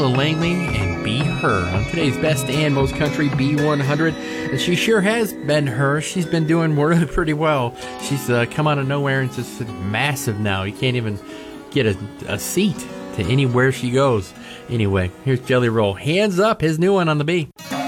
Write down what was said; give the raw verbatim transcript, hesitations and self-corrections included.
Ella Langley and Be Her on today's Best and Most Country B one hundred. And she sure has been her. She's been doing really pretty well. She's uh, come out of nowhere and just massive now. You can't even get a, a seat to anywhere she goes. Anyway, here's Jelly Roll. Hands Up, his new one on the B.